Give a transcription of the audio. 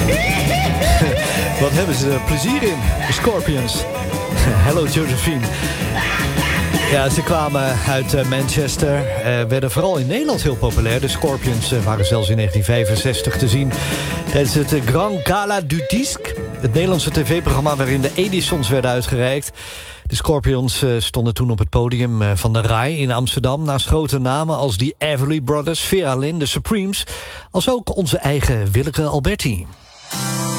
Wat hebben ze er plezier in, de Scorpions. Hello Josephine. Ja, ze kwamen uit Manchester, werden vooral in Nederland heel populair. De Scorpions waren zelfs in 1965 te zien tijdens het Grand Gala du Disque, het Nederlandse tv-programma waarin de Edisons werden uitgereikt. De Scorpions stonden toen op het podium van de RAI in Amsterdam, naast grote namen als die Everly Brothers, Vera Lynn, de Supremes, als ook onze eigen Willeke Alberti.